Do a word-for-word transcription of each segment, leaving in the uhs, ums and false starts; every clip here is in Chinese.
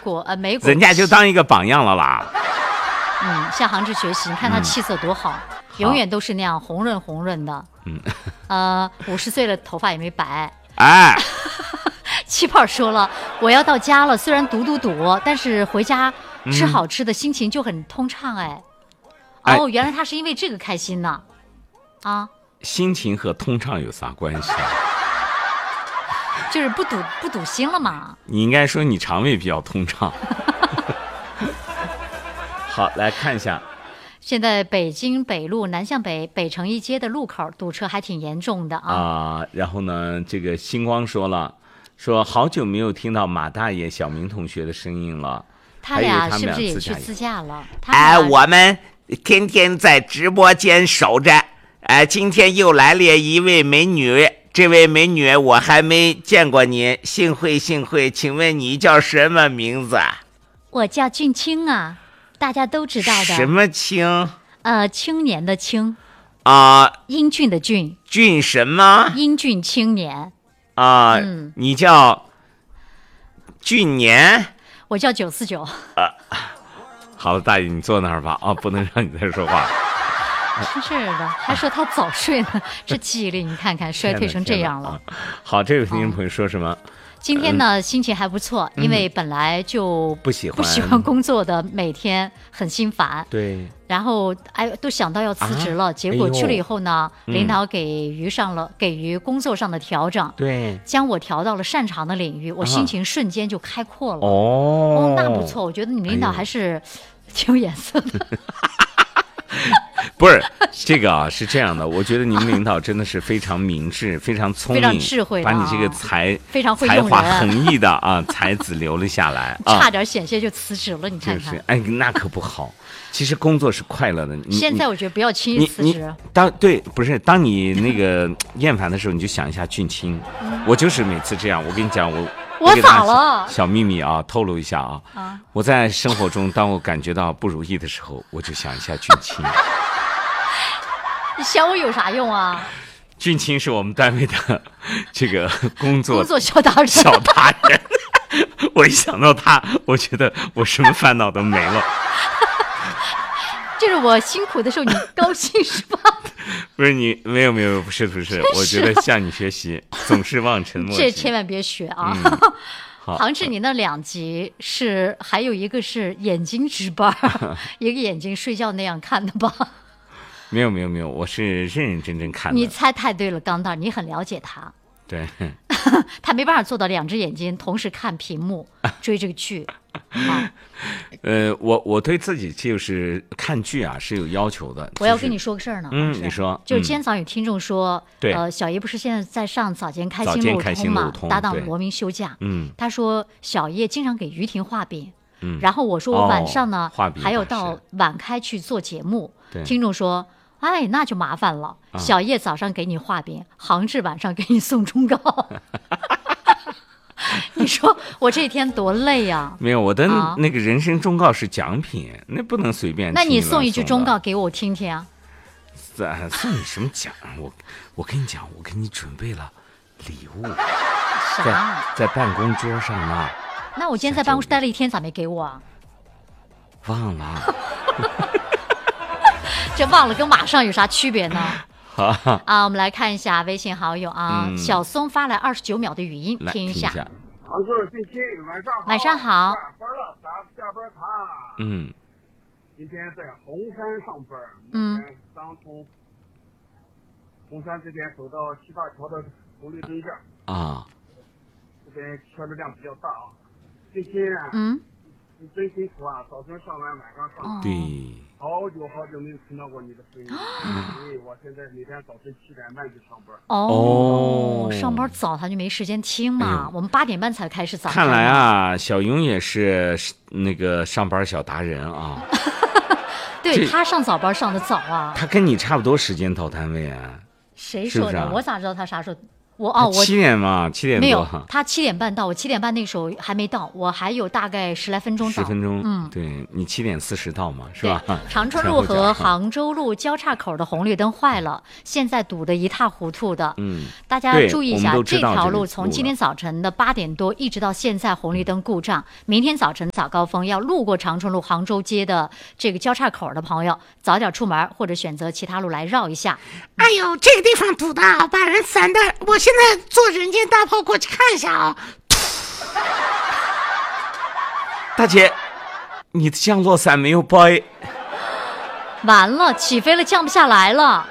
果呃莓果， 人家就当一个榜样了啦。 嗯，向杭志学习，你看他气色多好， 嗯、 永远都是那样红润红润的。 嗯， 呃，五十岁了，头发也没白。 哎， 气泡说了，我要到家了，虽然堵堵堵，但是回家吃好吃的，嗯、心情就很通畅。哎，哦，原来他是因为这个开心呢。啊， 心情和通畅有啥关系？ 就是不堵不堵心了嘛。 你应该说你肠胃比较通畅。好，来看一下。 现在北京北路南向北北城一街的路口堵车还挺严重的啊。 啊，然后呢，这个星光说了，说好久没有听到马大爷、小明同学的声音了。 他俩是不是也去自驾了？ 哎，我们天天在直播间守着。哎，今天又来了一位美女，这位美女我还没见过你，幸会幸会，请问你叫什么名字？ 我叫俊清啊。大家都知道的。 什么清？ 呃，青年的青。 啊、呃。 英俊的俊。 俊什么？ 英俊青年。 啊、呃， 嗯， 你叫俊年。 我叫九四九。 啊，好了，大爷，你坐那儿吧。啊，不能让你再说话。 真是的，还说他早睡呢，这记忆力你看看衰退成这样了。 啊、好，这位听众朋友说什么？哦， 今天呢，嗯、心情还不错，因为本来就不喜欢不喜欢工作的，每天很心烦。 对。 然后哎，都想到要辞职了，啊、结果去了以后呢，哎、领导给予上了、嗯、给予工作上的调整， 对， 将我调到了擅长的领域，我心情瞬间就开阔了。 哦哦，那不错，我觉得你们领导还是挺有眼色的。 不是这个啊，是这样的，我觉得你们领导真的是非常明智、非常聪明、 非常智慧的， 把你这个才非常会用人、 才华横溢的啊才子留了下来，啊、 差点险些就辞职了，你看看。 就是，哎，那可不好。其实工作是快乐的。 现在我觉得不要轻易辞职。 当对不是当你那个厌烦的时候，你就想一下俊清。嗯、我就是每次这样，我跟你讲，我我咋了？ 小秘密啊，透露一下啊。 啊我在生活中，当我感觉到不如意的时候，我就想一下俊清。 你想我有啥用啊？ 俊清是我们单位的这个工作工作小达人， 小达人。我一想到他，我觉得我什么烦恼都没了。 就是我辛苦的时候，你高兴是吧？ 不是你，没有没有，不是不是，我觉得向你学习，总是望尘莫及。 这千万别学啊！ 嗯、 杭志，你那两集是还有一个是眼睛值班，一个眼睛睡觉那样看的吧？ 没有没有没有，我是认认真真看的。 你猜太对了，钢蛋，你很了解他。 对， 他没办法做到两只眼睛同时看屏幕追这个剧。啊、 呃，我我对自己就是看剧啊是有要求的。 我要跟你说个事儿呢。 嗯，你说。 就是今天早上有听众说， 对、 嗯，呃，小叶不是现在在上早间开心路通嘛，搭档罗明休假。 嗯， 他说小叶经常给于婷画饼。 嗯， 然后我说我晚上呢、 哦、 还要到晚开去做节目。 对， 听众说。哎，那就麻烦了。 啊、 小叶早上给你画饼，杭志晚上给你送忠告。你说我这一天多累呀、啊！ 没有，我的那个人生忠告是奖品，啊、那不能随便。 那你送一句忠告给我听听啊！ 咱送你什么奖？我我跟你讲，我给你准备了礼物。 啥？ 在办公桌上呢。 那我今天在办公室待了一天，咋没给我啊？ 忘了。 这忘了跟马上有啥区别呢？ 好啊，我们来看一下微信好友啊， 嗯、 小松发来二十九秒的语音，听一下。 听一下晚上好。 下班了，咱下班谈。 嗯。 今天在红山上班。 嗯。 刚从红山这边走到七大桥的红绿灯下。 啊。 这边车流量比较大啊。最近啊。 嗯。 你真辛苦啊！早晨上班，晚上上班。 对。 好久好久没有听到过你的声音，因为我现在每天早晨七点半就上班。 哦，上班早他就没时间听嘛。 哎、 我们八点半才开始早。 看来啊，小勇也是那个上班小达人啊。 对他上早班上的早啊。 他跟你差不多时间到单位啊。 谁说的？ 是是啊、 我咋知道他啥时候？ 我哦，我七点嘛，七点多。 没有，他七点半到，我七点半那个时候还没到，我还有大概十来分钟到。 十分钟， 嗯， 对你七点四十到嘛，是吧？ 长春路和杭州路交叉口的红绿灯坏了，现在堵得一塌糊涂的。 嗯， 大家注意一下，这条路路从今天早晨的八点多一直到现在红绿灯故障。明天早晨早高峰要路过长春路杭州街的这个交叉口的朋友，早点出门或者选择其他路来绕一下。 哎呦，这个地方堵的把人烦的，我现在坐人间大炮过去看一下啊！ 大姐，你的降落伞没有背。 完了，起飞了，降不下来了。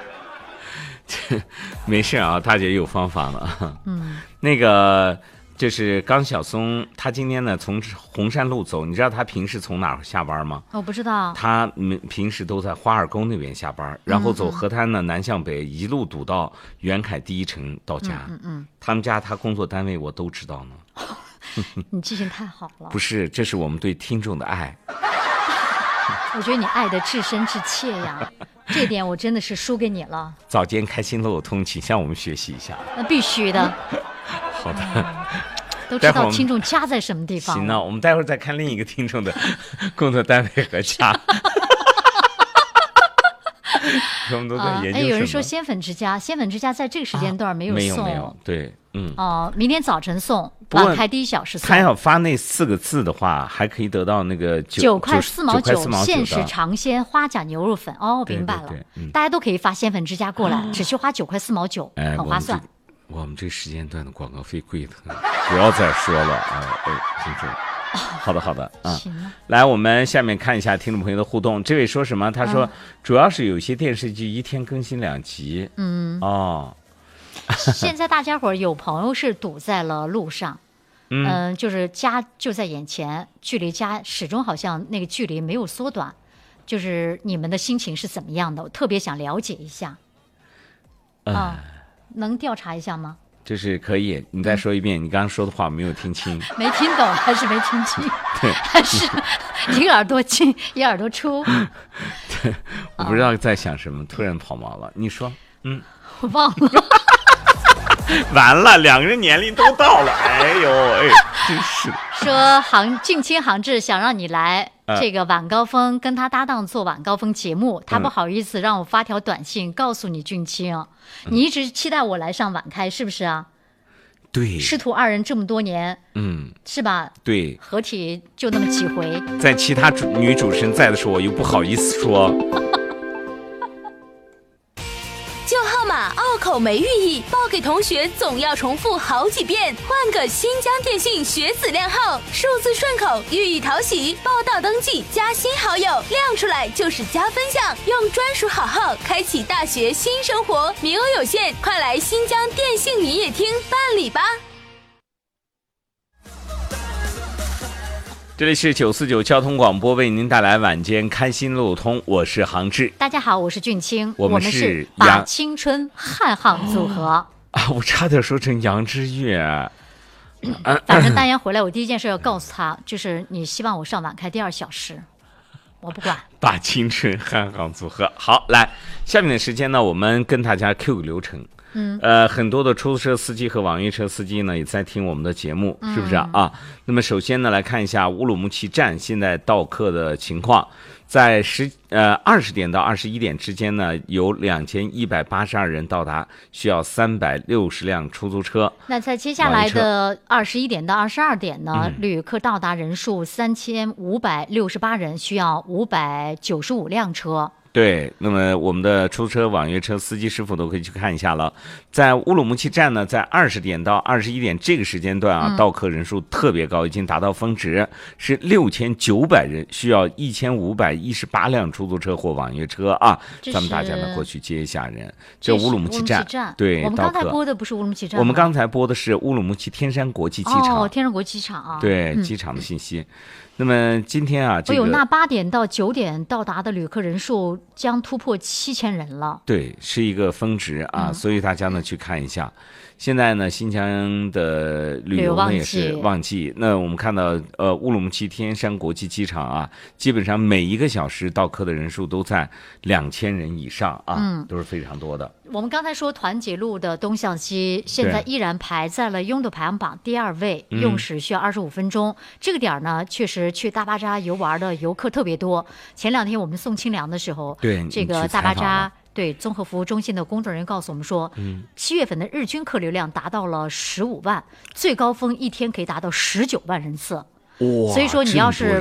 没事啊，大姐有方法了。 嗯， 那个就是刚小松，他今天呢从红山路走，你知道他平时从哪儿下班吗？ 我不知道。 他平时都在花二沟那边下班，然后走河滩呢南向北，一路堵到元凯第一城到家。 嗯嗯， 他们家他工作单位我都知道呢。 你记性太好了。 不是，这是我们对听众的爱。 我觉得你爱的至深至切呀，这点我真的是输给你了。 早间开心路通，请向我们学习一下。 那必须的。 好的。 嗯，都知道听众家在什么地方。 行了，我们待会儿再看另一个听众的工作单位和家。我们都在研究什么？ 哎，有人说鲜粉之家，鲜粉之家在这个时间段没有送。 没有没有，对，嗯。 哦，明天早晨送，晚开第一小时送。 他要发那四个字的话，还可以得到那个九块四毛九九限时尝鲜花甲牛肉粉。哦，明白了， 对对对嗯、 大家都可以发鲜粉之家过来，只需花九块四毛九， 哎、 很划算。 我们这时间段的广告费贵的，不要再说了啊！哎，听众。好的，好的，啊，来，我们下面看一下听众朋友的互动。这位说什么？他说，嗯、主要是有些电视剧一天更新两集。 嗯， 哦， 现在大家伙有朋友是堵在了路上，嗯、呃，就是家就在眼前，距离家始终好像那个距离没有缩短。就是你们的心情是怎么样的？我特别想了解一下。啊、 呃呃，能调查一下吗？ 就是可以，你再说一遍，嗯、你刚刚说的话没有听清， 没听懂还是没听清？ 对， 还是一个耳朵进一耳朵出？ 对，我不知道在想什么，突然跑毛了。你说，嗯， 我忘了。 完了，两个人年龄都到了，哎呦，哎，真是。 说杭俊清杭志想让你来这个晚高峰跟他搭档做晚高峰节目，嗯、他不好意思让我发条短信告诉你俊清，嗯、你一直期待我来上晚开是不是啊？ 对， 师徒二人这么多年， 嗯， 是吧？ 对， 合体就那么几回， 在其他主女主持人在的时候，我又不好意思说。 旧号码拗口没寓意，报给同学总要重复好几遍。换个新疆电信学子靓号，数字顺口，寓意讨喜。报到登记加新好友，亮出来就是加分项。用专属好号开启大学新生活，名额有限，快来新疆电信营业厅办理吧。 这里是九四九交通广播，为您带来晚间开心路通，我是杭志。 大家好，我是俊清， 我们是把青春汉行组合、哦、 啊，我差点说成杨之月、啊嗯。反正丹阳回来，我第一件事要告诉他，就是你希望我上晚开第二小时，我不管。 把青春汉行组合，好，来，下面的时间呢，我们跟大家 Q 个流程。 嗯， 呃，很多的出租车司机和网约车司机呢，也在听我们的节目，是不是啊？嗯、啊，那么首先呢，来看一下乌鲁木齐站现在到客的情况，在十呃二十点到二十一点之间呢，有两千一百八十二人到达，需要三百六十辆出租车。 那在接下来的二十一点到二十二点呢，嗯、旅客到达人数三千五百六十八人，需要五百九十五辆车。 对，那么我们的出租车、网约车司机师傅都可以去看一下了。在乌鲁木齐站呢，在二十点到二十一点这个时间段啊，嗯、到客人数特别高，已经达到峰值，是六千九百人，需要一千五百一十八辆出租车或网约车啊。咱们大家呢过去接一下人。这乌鲁木齐站， 站对， 我们刚才播的不是乌鲁木齐站， 我们刚才播的是乌鲁木齐天山国际机场。 哦，天山国际机场啊， 对， 嗯、 机场的信息。那么今天啊，这个有那八点到九点到达的旅客人数将突破七千人了。 对，是一个峰值啊，嗯、所以大家呢去看一下。现在呢，新疆的旅游呢也是旺季。那我们看到，呃，乌鲁木齐天山国际机场啊，基本上每一个小时到客的人数都在两千人以上啊，嗯、都是非常多的。 我们刚才说团结路的东向西，现在依然排在了拥堵排行榜第二位，用时需要二十五分钟。嗯、这个点儿呢，确实去大巴扎游玩的游客特别多。前两天我们送清凉的时候， 对这个大巴扎对综合服务中心的工作人员告诉我们说，嗯，七月份的日均客流量达到了十五万，最高峰一天可以达到十九万人次。所以说，你要是